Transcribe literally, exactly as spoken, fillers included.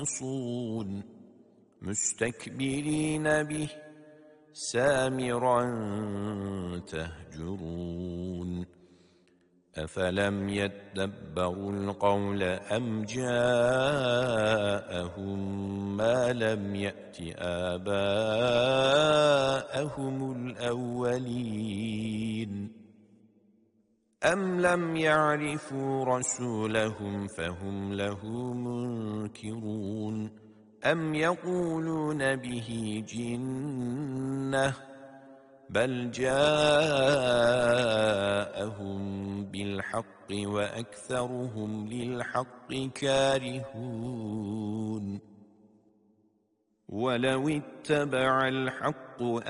ينصون مستكبرين به سامرا تهجرون أفلم يدبروا القول أم جاءهم ما لم يأت آباءهم الأولين أم لم يعرفوا رسولهم فهم له منكرون أم يقولون به جنة بل جاءهم بالحق وأكثرهم للحق كارهون ولو اتبع الحق